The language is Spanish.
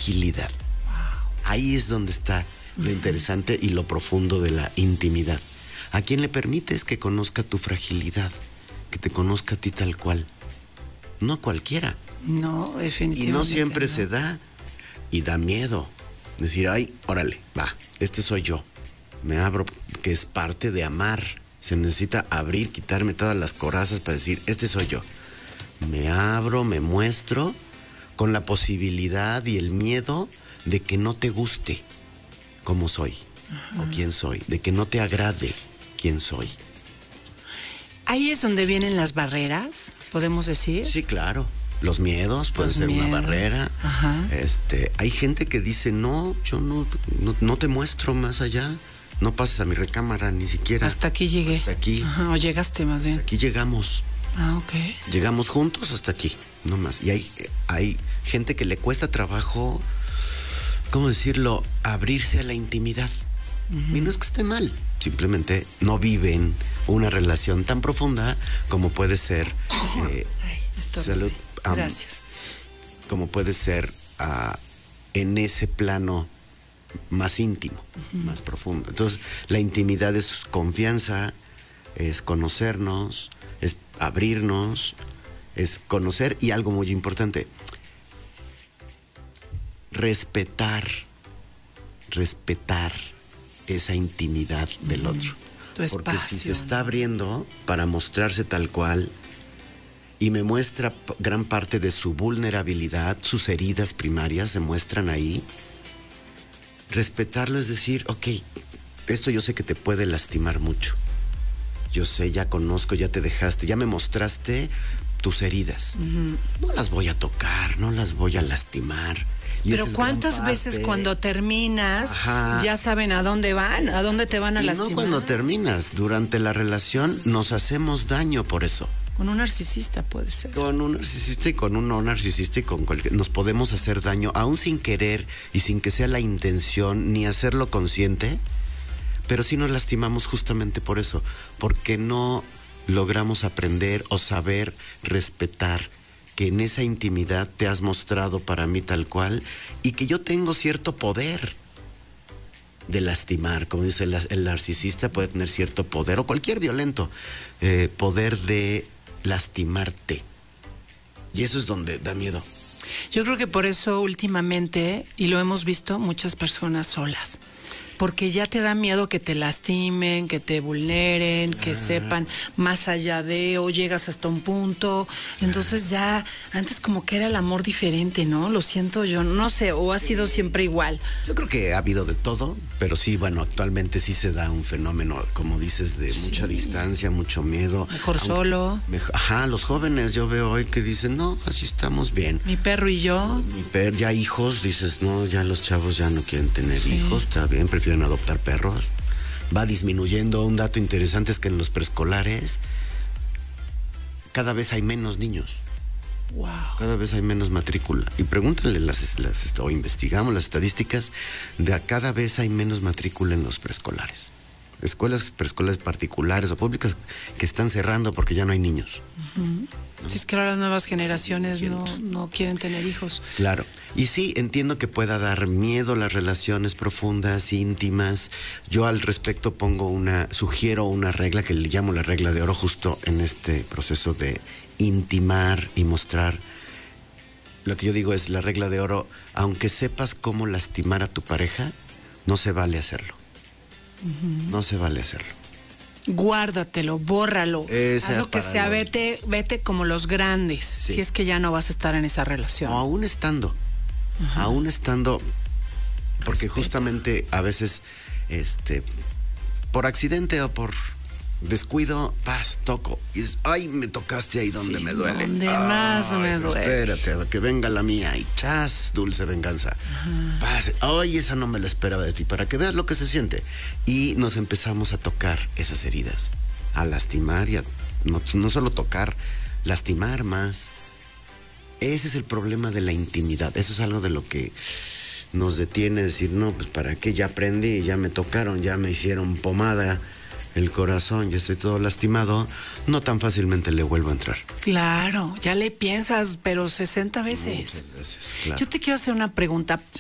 fragilidad. Ahí es donde está lo interesante y lo profundo de la intimidad. ¿A quién le permites que conozca tu fragilidad? Que te conozca a ti tal cual. No a cualquiera. No, definitivamente. Y no siempre no. se da. Y da miedo. Decir, ay, órale, va, este soy yo. Me abro, que es parte de amar. Se necesita abrir, quitarme todas las corazas para decir, este soy yo. Me abro, me muestro, con la posibilidad y el miedo de que no te guste como soy. O quién soy. De que no te agrade quién soy. Ahí es donde vienen las barreras, podemos decir. Sí, claro. Los miedos puede ser una barrera. Ajá. Hay gente que dice, no, yo no te muestro más allá. No pases a mi recámara ni siquiera. Hasta aquí llegué. Hasta aquí. Ajá, o llegaste más bien. Aquí llegamos. Ah, ok. Llegamos juntos hasta aquí, no más. Y hay gente que le cuesta trabajo, ¿cómo decirlo? Abrirse a la intimidad. Y no es que esté mal. Simplemente no viven una relación tan profunda como puede ser salud. Gracias. Como puede ser en ese plano más íntimo, más profundo. Entonces, la intimidad es confianza, es conocernos, es abrirnos, es conocer y algo muy importante, respetar esa intimidad del otro. Tu espacio, porque si se está ¿no? abriendo para mostrarse tal cual y me muestra gran parte de su vulnerabilidad, sus heridas primarias se muestran ahí, respetarlo es decir, ok, esto yo sé que te puede lastimar mucho. Yo sé, ya conozco, ya te dejaste, ya me mostraste tus heridas. No las voy a tocar, no las voy a lastimar. Y pero ¿cuántas veces cuando terminas ya saben a dónde van, a dónde te van a lastimar? No cuando terminas, durante la relación nos hacemos daño por eso. Con un narcisista puede ser. Con un narcisista y con un no narcisista y con cualquier... Nos podemos hacer daño, aún sin querer y sin que sea la intención ni hacerlo consciente, pero sí nos lastimamos justamente por eso, porque no logramos aprender o saber respetar que en esa intimidad te has mostrado para mí tal cual y que yo tengo cierto poder de lastimar, como dice el narcisista puede tener cierto poder, o cualquier violento, poder de lastimarte. Y eso es donde da miedo. Yo creo que por eso últimamente, y lo hemos visto, muchas personas solas. Porque ya te da miedo que te lastimen, que te vulneren, que sepan más allá de, o llegas hasta un punto. Entonces ya, antes como que era el amor diferente, ¿no? Lo siento yo, no sé, o ha sido siempre igual. Yo creo que ha habido de todo, pero sí, bueno, actualmente sí se da un fenómeno, como dices, de mucha distancia, mucho miedo. Mejor solo. Los jóvenes yo veo hoy que dicen, no, así estamos bien. Mi perro y yo. Ya hijos, dices, no, ya los chavos ya no quieren tener hijos, está bien, prefieren adoptar perros. Va disminuyendo. Un dato interesante es que en los preescolares cada vez hay menos niños. Wow. Cada vez hay menos matrícula. Y pregúntale o investigamos las estadísticas de cada vez hay menos matrícula en los preescolares. Escuelas preescolares particulares o públicas que están cerrando porque ya no hay niños. ¿No? Si es que ahora las nuevas generaciones no quieren tener hijos. Claro. Y sí, entiendo que pueda dar miedo las relaciones profundas, íntimas. Yo al respecto sugiero una regla que le llamo la regla de oro justo en este proceso de intimar y mostrar. Lo que yo digo es la regla de oro, aunque sepas cómo lastimar a tu pareja, no se vale hacerlo. No se vale hacerlo. Guárdatelo, bórralo. Haz lo que sea, vete como los grandes, si es que ya no vas a estar en esa relación. O aún estando, porque justamente a veces, por accidente o por descuido, toco. Y ay, me tocaste ahí donde me duele. Donde más me duele. Espérate, que venga la mía y dulce venganza. Ay, esa no me la esperaba de ti, para que veas lo que se siente. Y nos empezamos a tocar esas heridas, a lastimar y no solo tocar, lastimar más. Ese es el problema de la intimidad. Eso es algo de lo que nos detiene, decir, no, pues para qué, ya aprendí, ya me tocaron, ya me hicieron pomada el corazón, ya estoy todo lastimado, no tan fácilmente le vuelvo a entrar. Claro, ya le piensas, pero 60 veces. Muchas veces, claro. Yo te quiero hacer una pregunta.